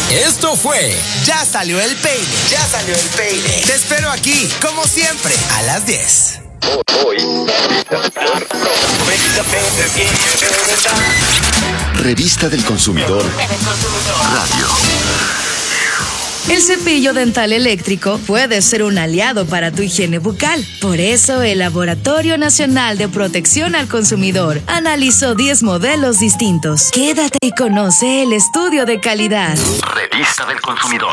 Esto fue Ya Salió el Peine. Ya Salió el Peine. Te espero aquí, como siempre, a las 10. Revista del Consumidor Radio. El cepillo dental eléctrico puede ser un aliado para tu higiene bucal. Por eso, el Laboratorio Nacional de Protección al Consumidor analizó 10 modelos distintos. Quédate y conoce el estudio de calidad. Revista del Consumidor.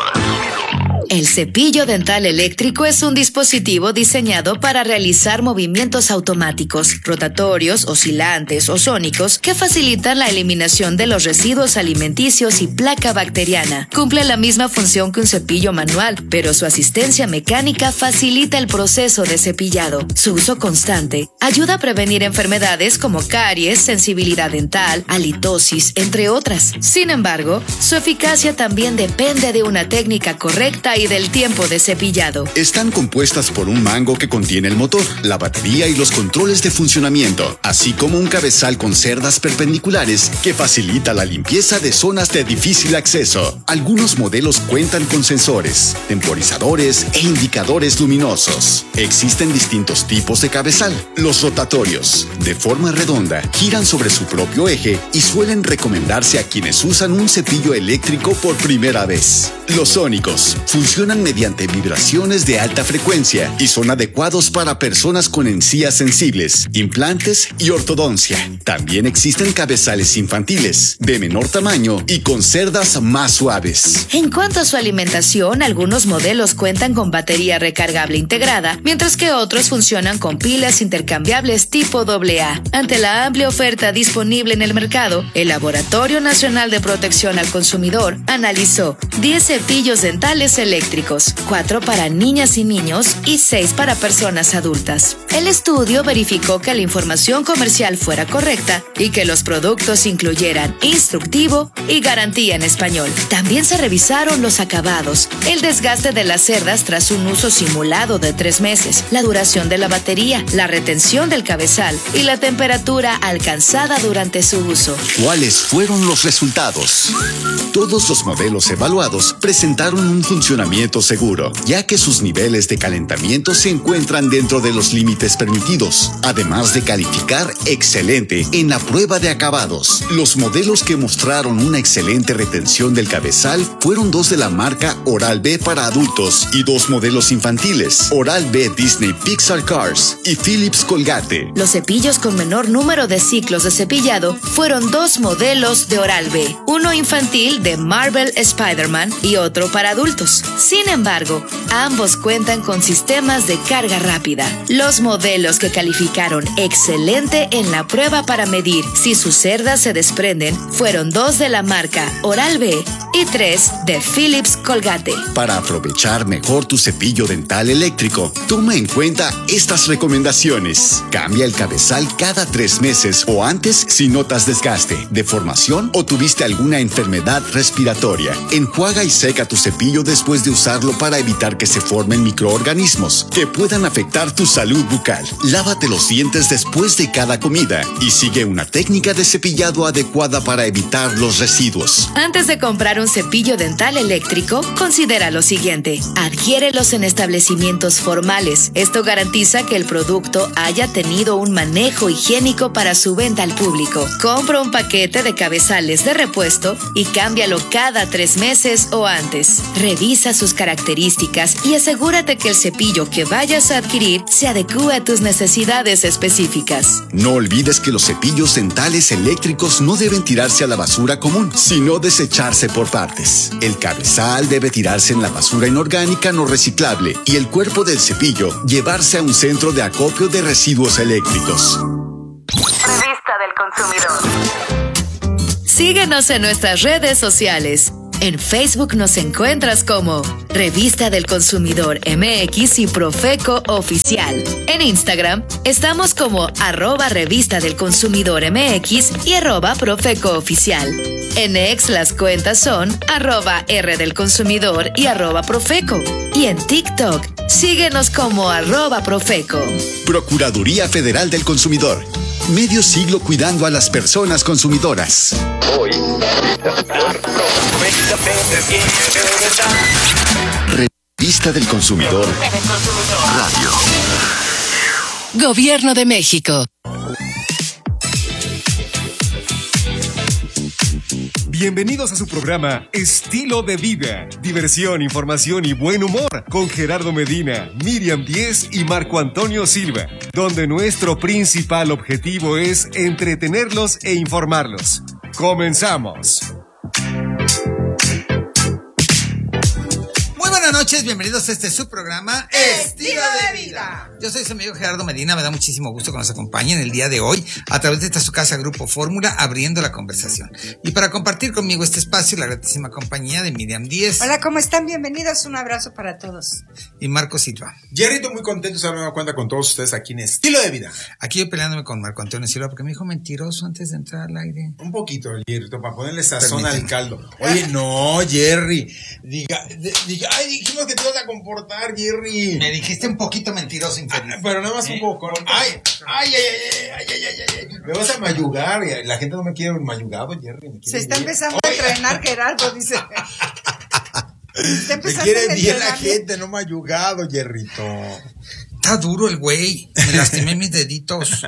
El cepillo dental eléctrico es un dispositivo diseñado para realizar movimientos automáticos, rotatorios, oscilantes o sónicos que facilitan la eliminación de los residuos alimenticios y placa bacteriana. Cumple la misma función que un cepillo manual, pero su asistencia mecánica facilita el proceso de cepillado. Su uso constante ayuda a prevenir enfermedades como caries, sensibilidad dental, halitosis, entre otras. Sin embargo, su eficacia también depende de una técnica correcta y del tiempo de cepillado. Están compuestas por un mango que contiene el motor, la batería y los controles de funcionamiento, así como un cabezal con cerdas perpendiculares que facilita la limpieza de zonas de difícil acceso. Algunos modelos cuentan con sensores, temporizadores e indicadores luminosos. Existen distintos tipos de cabezal. Los rotatorios, de forma redonda, giran sobre su propio eje y suelen recomendarse a quienes usan un cepillo eléctrico por primera vez. Los sónicos funcionan mediante vibraciones de alta frecuencia y son adecuados para personas con encías sensibles, implantes y ortodoncia. También existen cabezales infantiles, de menor tamaño y con cerdas más suaves. En cuanto a su alimentación, algunos modelos cuentan con batería recargable integrada, mientras que otros funcionan con pilas intercambiables tipo AA. Ante la amplia oferta disponible en el mercado, el Laboratorio Nacional de Protección al Consumidor analizó 10 cepillos dentales eléctricos, 4 para niñas y niños y 6 para personas adultas. El estudio verificó que la información comercial fuera correcta y que los productos incluyeran instructivo y garantía en español. También se revisaron los acabados, el desgaste de las cerdas tras un uso simulado de 3 meses, la duración de la batería, la retención del cabezal y la temperatura alcanzada durante su uso. ¿Cuáles fueron los resultados? Todos los modelos evaluados presentaron un funcionamiento seguro, ya que sus niveles de calentamiento se encuentran dentro de los límites permitidos, además de calificar excelente en la prueba de acabados. Los modelos que mostraron una excelente retención del cabezal fueron 2 de la marca Oral-B para adultos y 2 modelos infantiles, Oral-B Disney Pixar Cars y Philips Colgate. Los cepillos con menor número de ciclos de cepillado fueron 2 modelos de Oral-B, uno infantil de Marvel Spider-Man y otro para adultos. Sin embargo, ambos cuentan con sistemas de carga rápida. Los modelos que calificaron excelente en la prueba para medir si sus cerdas se desprenden fueron 2 de la marca Oral-B y 3 de Philips Colgate. Para aprovechar mejor tu cepillo dental eléctrico, toma en cuenta estas recomendaciones. Cambia el cabezal cada 3 meses o antes si notas desgaste, deformación o tuviste alguna enfermedad respiratoria. Enjuaga y seca tu cepillo después de usarlo para evitar que se formen microorganismos que puedan afectar tu salud bucal. Lávate los dientes después de cada comida y sigue una técnica de cepillado adecuada para evitar los residuos. Antes de comprar un cepillo dental eléctrico, considera lo siguiente: adquiérelos en establecimientos formales. Esto garantiza que el producto haya tenido un manejo higiénico para su venta al público. Compra un paquete de cabezales de repuesto y cámbialo cada 3 meses o antes. Revisa sus características y asegúrate que el cepillo que vayas a adquirir se adecúe a tus necesidades específicas. No olvides que los cepillos dentales eléctricos no deben tirarse a la basura común, sino desecharse por partes. El cabezal debe tirarse en la basura inorgánica no reciclable y el cuerpo del cepillo llevarse a un centro de acopio de residuos eléctricos. Revista del Consumidor. Síguenos en nuestras redes sociales. En Facebook nos encuentras como Revista del Consumidor MX y Profeco Oficial. En Instagram estamos como @Revista del Consumidor MX y @Profeco Oficial. En X las cuentas son @R del Consumidor y @Profeco. Y en TikTok síguenos como @Profeco. Procuraduría Federal del Consumidor. Medio siglo cuidando a las personas consumidoras. Hoy. Revista del Consumidor Radio. Gobierno de México. Bienvenidos a su programa Estilo de Vida, diversión, información y buen humor con Gerardo Medina, Miriam Díez y Marco Antonio Silva, donde nuestro principal objetivo es entretenerlos e informarlos. ¡Comenzamos! Buenas noches, bienvenidos a este su programa Estilo de Vida. Yo soy su amigo Gerardo Medina, me da muchísimo gusto que nos acompañen el día de hoy a través de esta su casa Grupo Fórmula, abriendo la conversación. Y para compartir conmigo este espacio, la gratísima compañía de Miriam Díez. Hola, ¿cómo están? Bienvenidos, un abrazo para todos. Y Marco Silva. Jerrito, muy contento de estar nueva cuenta con todos ustedes aquí en Estilo de Vida. Aquí yo peleándome con Marco Antonio Silva porque me dijo mentiroso antes de entrar al aire. Un poquito, Jerrito, para ponerle sazón al caldo. Oye, no, Jerry. Ay, dijimos que te ibas a comportar, Jerry. Me dijiste un poquito mentiroso, infeliz. Pero nada más un poco. Ay. Me vas a mayugar. La gente no me quiere mayugado, Jerry. Se está empezando a entrenar, Gerardo, dice. Me quiere bien la gente, no mayugado, Jerrito. Está duro el güey. Me lastimé mis deditos.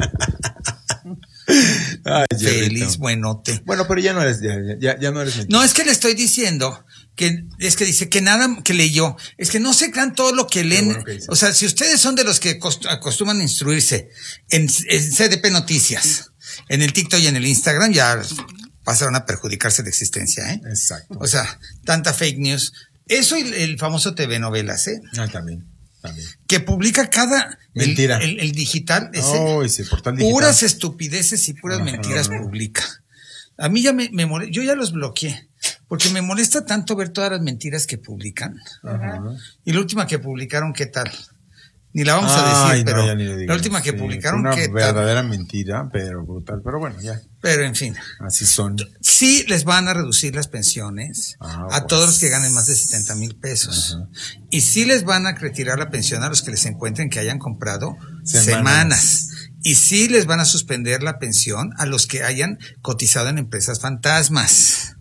Ay, feliz buenote. Bueno, pero ya no eres mentiroso. No, es que le estoy diciendo que es que dice que nada que leyó, es que no se crean todo lo que leen. Bueno, o sea, si ustedes son de los que acostumbran a instruirse en CDP Noticias, en el TikTok y en el Instagram, ya pasaron a perjudicarse de existencia, ¿eh? Exacto. O sea, tanta fake news. Eso y el famoso TV Novelas, ¿eh? Ah, también. Que publica cada mentira. El digital, ese portal digital. Puras estupideces y puras mentiras publica. A mí ya me molesta, yo ya los bloqueé, porque me molesta tanto ver todas las mentiras que publican. Ajá. Y la última que publicaron, ¿qué tal? Ni la vamos a decir, pero la última que publicaron, ¿qué tal? Una verdadera mentira, pero brutal, pero bueno, ya. Pero en fin. Así son. Sí les van a reducir las pensiones a todos los que ganen más de 70,000 pesos. Ajá. Y sí les van a retirar la pensión a los que les encuentren que hayan comprado semanas. Y sí les van a suspender la pensión a los que hayan cotizado en empresas fantasmas.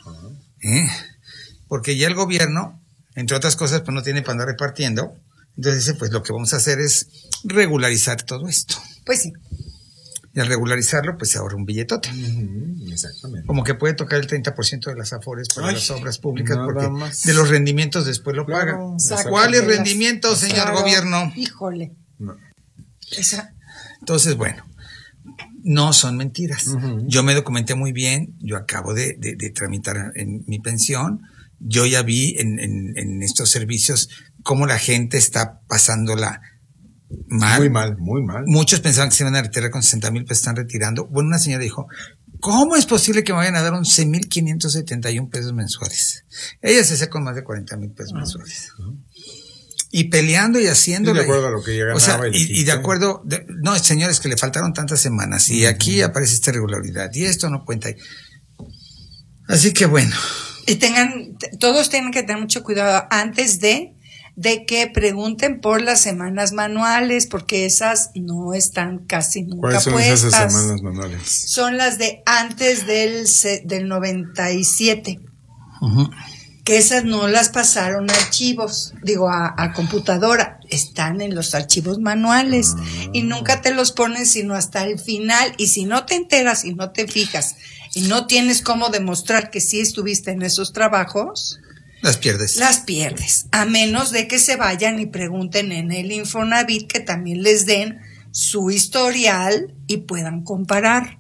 Porque ya el gobierno, entre otras cosas, pues no tiene para andar repartiendo. Entonces dice, pues lo que vamos a hacer es regularizar todo esto. Pues sí. Y al regularizarlo, pues se ahorra un billetote. Exactamente. Como que puede tocar el 30% de las afores para las obras públicas, porque de los rendimientos después lo pagan. ¿Cuáles rendimientos, señor gobierno? Híjole. No. Entonces, bueno, no son mentiras. Yo me documenté muy bien, yo acabo de tramitar en mi pensión. Yo ya vi en estos servicios cómo la gente está pasándola mal. Muy mal. Muchos pensaban que se iban a retirar con 60,000 pesos, están retirando. Bueno, una señora dijo, ¿cómo es posible que me vayan a dar 11,571 pesos mensuales? Ella se hace con más de 40,000 pesos mensuales. Y peleando y haciéndolo. De acuerdo a lo que ya ganaba. O sea, y de acuerdo, no, señores, que le faltaron tantas semanas y aquí aparece esta irregularidad y esto no cuenta. Así que bueno. Y todos tienen que tener mucho cuidado antes de que pregunten por las semanas manuales, porque esas no están casi nunca puestas. ¿Cuáles son esas semanas manuales? Son las de antes del 97. Que esas no las pasaron a archivos, a computadora, están en los archivos manuales y nunca te los ponen sino hasta el final. Y si no te enteras y no te fijas y no tienes cómo demostrar que sí estuviste en esos trabajos, las pierdes, a menos de que se vayan y pregunten en el Infonavit, que también les den su historial y puedan comparar.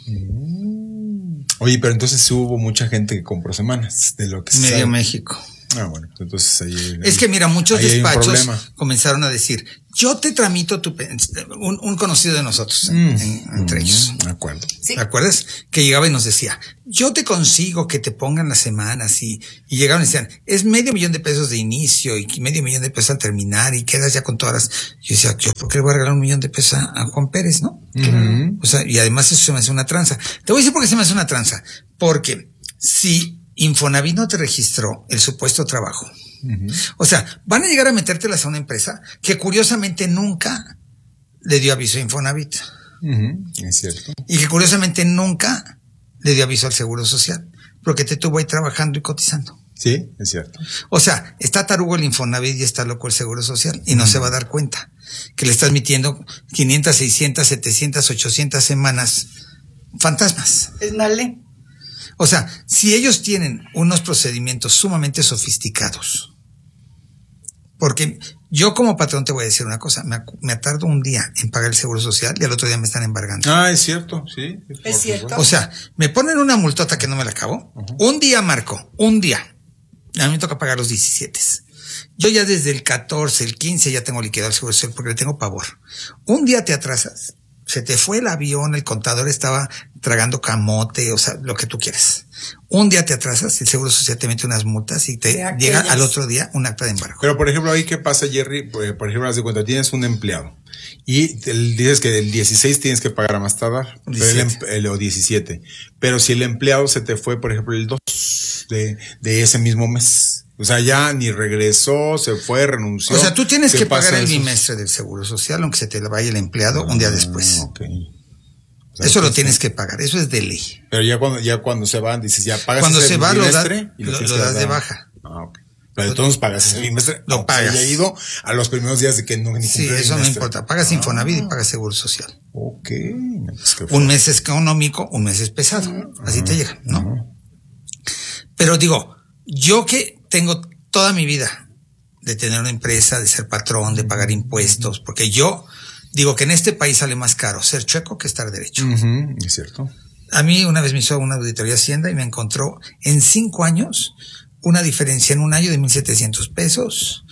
Oye, pero entonces sí hubo mucha gente que compró semanas de lo que se Medio México. Ah, bueno, entonces ahí es que mira, muchos despachos comenzaron a decir, yo te tramito un conocido de nosotros, entre ellos. De acuerdo. Sí. ¿Te acuerdas? Que llegaba y nos decía, yo te consigo que te pongan las semanas y llegaban y decían, es $500,000 pesos de inicio y $500,000 pesos al terminar y quedas ya con todas las... Yo decía, ¿yo por qué le voy a regalar $1,000,000 pesos a Juan Pérez, no? O sea, y además eso se me hace una tranza. Te voy a decir por qué se me hace una tranza. Porque si Infonavit no te registró el supuesto trabajo, o sea, van a llegar a metértelas a una empresa que curiosamente nunca le dio aviso a Infonavit. Es cierto. Y que curiosamente nunca le dio aviso al Seguro Social, porque te tuvo ahí trabajando y cotizando. Sí, es cierto. O sea, está tarugo el Infonavit y está loco el Seguro Social y no se va a dar cuenta que le estás metiendo 500, 600, 700, 800 semanas fantasmas. Es una ley. O sea, si ellos tienen unos procedimientos sumamente sofisticados, porque yo como patrón te voy a decir una cosa, me tardo un día en pagar el Seguro Social y al otro día me están embargando. Ah, es cierto, sí. Es cierto. O sea, me ponen una multota que no me la acabo. Un día, Marco, un día. A mí me toca pagar los 17. Yo ya desde el 14, el 15 ya tengo liquidado el Seguro Social porque le tengo pavor. Un día te atrasas, se te fue el avión, el contador estaba tragando camote, o sea, lo que tú quieras. Un día te atrasas, el Seguro Social te mete unas multas y te llega al otro día un acta de embargo. Pero, por ejemplo, ahí, ¿qué pasa, Jerry? Por ejemplo, haz de cuenta, tienes un empleado y dices que el 16 tienes que pagar a más tardar, o 17. Pero si el empleado se te fue, por ejemplo, el 2 de ese mismo mes, o sea, ya ni regresó, se fue, renunció. O sea, tú tienes que pagar el eso? bimestre del Seguro Social, aunque se te vaya el empleado un día después. Okay. O sea, eso lo tienes que pagar, eso es de ley. Pero ya cuando se van, dices, ya pagas cuando ese se va, bimestre lo das de baja. Ah, ok. Pero entonces pagas ese bimestre. Lo pagas. Ya ido a los primeros días de que no ni Sí, eso no importa. Pagas Infonavit y pagas Seguro Social. Ok. Un mes es económico, un mes es pesado. Así te llega, ¿no? Pero digo, yo que tengo toda mi vida de tener una empresa, de ser patrón, de pagar impuestos, porque yo digo que en este país sale más caro ser chueco que estar derecho. Es cierto. A mí una vez me hizo una auditoría de Hacienda y me encontró en 5 años una diferencia en un año de 1,700 pesos.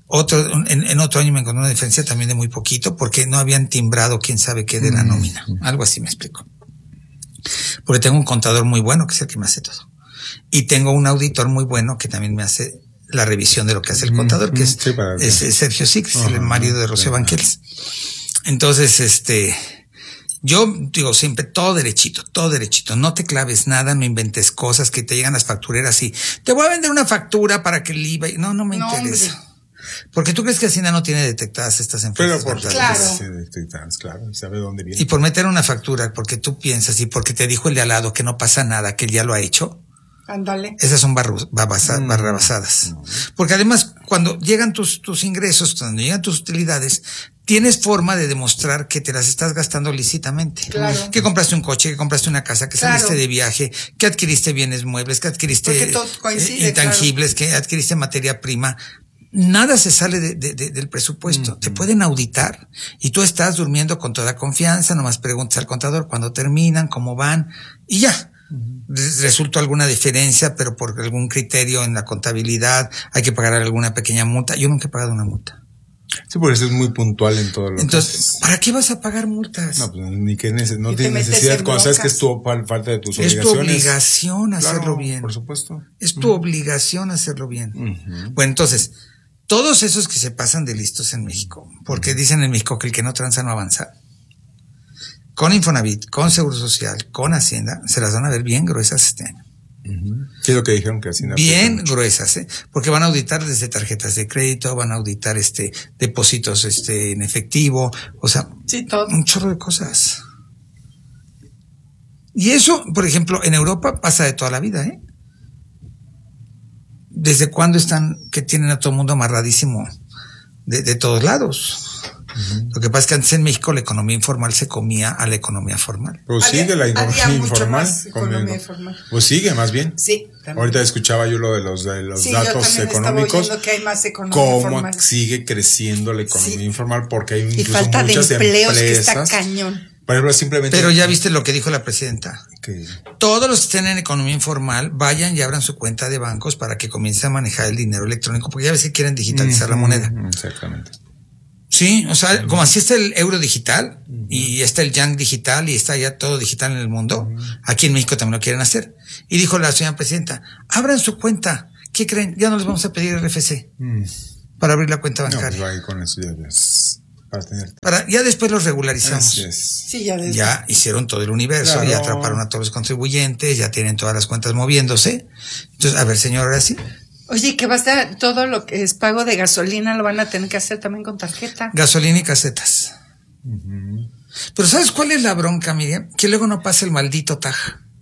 En otro año me encontré una diferencia también de muy poquito porque no habían timbrado quién sabe qué de la nómina. Algo así me explico. Porque tengo un contador muy bueno que es el que me hace todo. Y tengo un auditor muy bueno que también me hace la revisión de lo que hace el contador, que es Sergio Six, el marido de Rocío Banquels. Entonces, yo digo siempre todo derechito, no te claves nada, no inventes cosas que te llegan las factureras y te voy a vender una factura para que el IVA, no me interesa. Hombre. Porque tú crees que Hacienda no tiene detectadas estas empresas. Pero claro, sabe dónde viene. Y por meter una factura, porque tú piensas y porque te dijo el de al lado que no pasa nada, que él ya lo ha hecho. Ándale. Esas son barrabasadas. Porque además, cuando llegan tus ingresos, cuando llegan tus utilidades, tienes forma de demostrar que te las estás gastando lícitamente. Claro. Que compraste un coche, que compraste una casa, que saliste de viaje, que adquiriste bienes muebles, que adquiriste intangibles, que adquiriste materia prima. Nada se sale del presupuesto. Te pueden auditar y tú estás durmiendo con toda confianza, nomás preguntas al contador cuándo terminan, cómo van y ya. Resultó alguna diferencia, pero por algún criterio en la contabilidad hay que pagar alguna pequeña multa. Yo nunca he pagado una multa. Sí, por eso es muy puntual en todo lo Entonces, ¿para qué vas a pagar multas? No, pues ni que no tienes necesidad cuando sabes que es tu falta de tus obligaciones. Es tu obligación hacerlo bien. Por supuesto. Es tu obligación hacerlo bien. Bueno, entonces, todos esos que se pasan de listos en México, porque dicen en México que el que no tranza no avanza. Con Infonavit, con Seguro Social, con Hacienda, se las van a ver bien gruesas este año. Sí, lo que dijeron que Hacienda. Bien gruesas, porque van a auditar desde tarjetas de crédito, van a auditar depósitos en efectivo, o sea, sí, todo. Un chorro de cosas. Y eso, por ejemplo, en Europa pasa de toda la vida, ¿Desde cuándo que tienen a todo el mundo amarradísimo de todos lados? Lo que pasa es que antes en México la economía informal se comía a la economía formal. Pues sigue la economía informal. Pues sigue, más bien. Sí. También. Ahorita escuchaba yo lo de los datos económicos. Que hay más economía cómo informal. Sigue creciendo la economía informal porque hay y incluso falta muchas de empleos empresas. Que está cañón. Por ejemplo, simplemente. Pero ya viste lo que dijo la presidenta. ¿Qué? Todos los que estén en economía informal vayan y abran su cuenta de bancos para que comiencen a manejar el dinero electrónico, porque ya ves que quieren digitalizar la moneda. Exactamente. Sí, o sea, como así está el euro digital y está el yang digital y está ya todo digital en el mundo, aquí en México también lo quieren hacer. Y dijo la señora presidenta, abran su cuenta. ¿Qué creen? Ya no les vamos a pedir RFC para abrir la cuenta bancaria. No, pues con eso ya después los regularizamos. Sí, ya hicieron todo el universo, claro. Ya atraparon a todos los contribuyentes, ya tienen todas las cuentas moviéndose. Entonces, a ver, señor, ahora sí. Oye, que basta, todo lo que es pago de gasolina lo van a tener que hacer también con tarjeta. Gasolina y casetas. Pero ¿sabes cuál es la bronca, Miriam? Que luego no pasa el maldito TAG.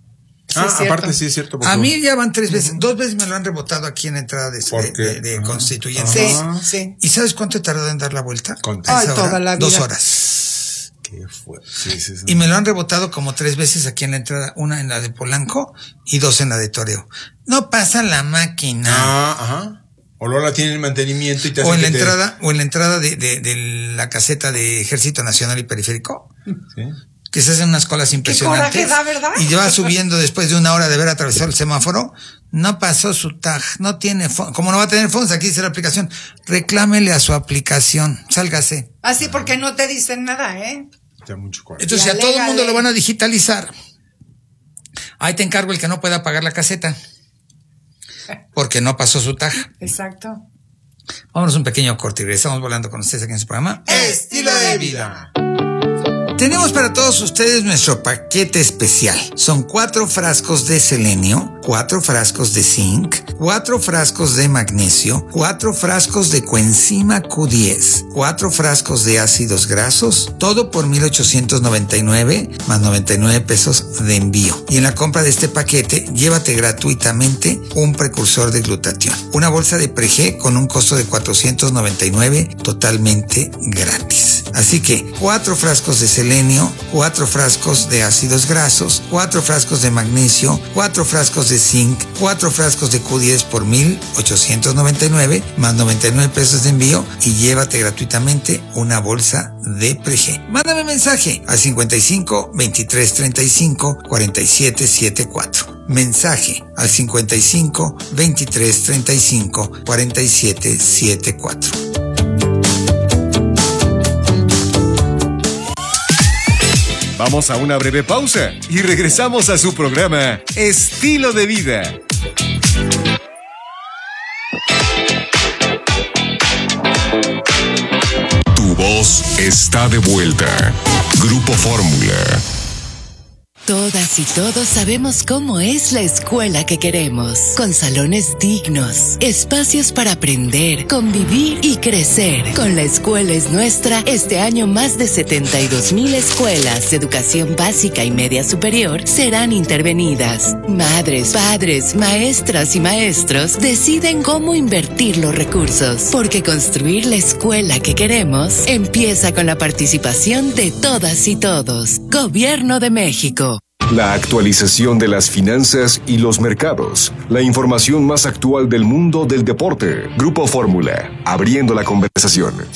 Aparte sí es cierto. A mí ya van 3 veces, 2 veces me lo han rebotado aquí en la entrada de Constituyentes. Sí. ¿Y sabes cuánto he tardado en dar la vuelta? Toda la vida. 2 horas. Qué fue. Sí. Y me lo han rebotado como 3 veces aquí en la entrada, una en la de Polanco y 2 en la de Toreo. No pasa la máquina. O luego la tienen en mantenimiento y te hacen o en la entrada de la caseta de Ejército Nacional y Periférico. Sí. Que se hacen unas colas impresionantes. Qué coraje da, ¿verdad? Y va subiendo después de 1 hora de haber atravesado el semáforo. No pasó su tag, no tiene como no va a tener fondos, aquí dice la aplicación. Reclámele a su aplicación, sálgase. Así porque no te dicen nada, Ya mucho coraje. Entonces a todo el mundo lo van a digitalizar. Ahí te encargo el que no pueda pagar la caseta. Porque no pasó su tag. Exacto. Vámonos un pequeño corte y regresamos volando con ustedes aquí en su programa Estilo de Vida. Tenemos para todos ustedes nuestro paquete especial. Son 4 frascos de selenio, 4 frascos de zinc, 4 frascos de magnesio, 4 frascos de coenzima Q10, 4 frascos de ácidos grasos, todo por 1,899 más 99 pesos de envío. Y en la compra de este paquete, llévate gratuitamente un precursor de glutatión. Una bolsa de Preg con un costo de 499 totalmente gratis. Así que 4 frascos de selenio, 4 frascos de ácidos grasos, 4 frascos de magnesio, 4 frascos de zinc, 4 frascos de Q10 por 1,899 más 99 pesos de envío y llévate gratuitamente una bolsa de Preg. Mándame mensaje al 55 23 35 47 74. Mensaje al 55 23 35 47 74. Vamos a una breve pausa y regresamos a su programa Estilo de Vida. Tu voz está de vuelta. Grupo Fórmula. Todas y todos sabemos cómo es la escuela que queremos, con salones dignos, espacios para aprender, convivir y crecer. Con La Escuela es Nuestra, este año más de 72,000 escuelas de educación básica y media superior serán intervenidas. Madres, padres, maestras y maestros deciden cómo invertir los recursos, porque construir la escuela que queremos empieza con la participación de todas y todos. Gobierno de México. La actualización de las finanzas y los mercados. La información más actual del mundo del deporte. Grupo Fórmula, abriendo la conversación.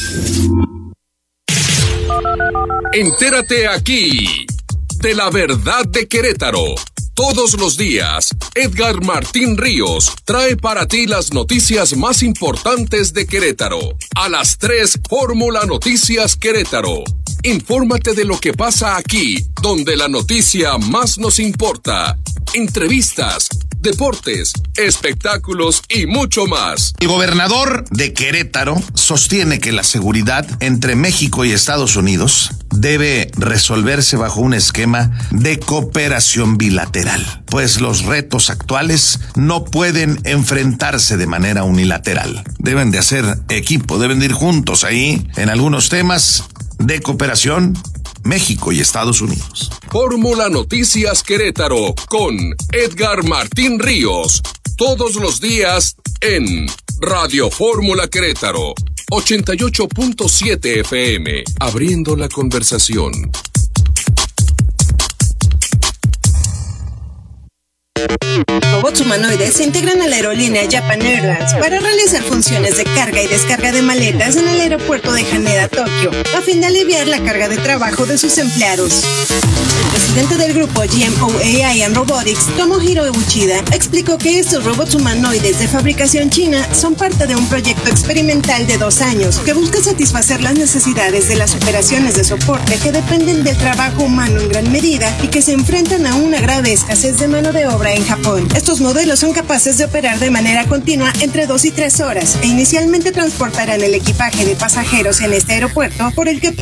Entérate aquí de la verdad de Querétaro. Todos los días, Edgar Martín Ríos trae para ti las noticias más importantes de Querétaro. A las 3, Fórmula Noticias Querétaro. Infórmate de lo que pasa aquí, donde la noticia más nos importa. Entrevistas, deportes, espectáculos y mucho más. El gobernador de Querétaro sostiene que la seguridad entre México y Estados Unidos debe resolverse bajo un esquema de cooperación bilateral, pues los retos actuales no pueden enfrentarse de manera unilateral. Deben de hacer equipo, deben de ir juntos ahí en algunos temas de cooperación México y Estados Unidos. Fórmula Noticias Querétaro con Edgar Martín Ríos. Todos los días en Radio Fórmula Querétaro 88.7 FM. Abriendo la conversación. Robots humanoides se integran a la aerolínea Japan Airlines para realizar funciones de carga y descarga de maletas en el aeropuerto de Haneda, Tokio, a fin de aliviar la carga de trabajo de sus empleados. El presidente del grupo GMO AI and Robotics, Tomohiro Uchida, explicó que estos robots humanoides de fabricación china son parte de un proyecto experimental de 2 años que busca satisfacer las necesidades de las operaciones de soporte que dependen del trabajo humano en gran medida y que se enfrentan a una grave escasez de mano de obra en Japón. Estos modelos son capaces de operar de manera continua entre 2 y 3 horas e inicialmente transportarán el equipaje de pasajeros en este aeropuerto por el que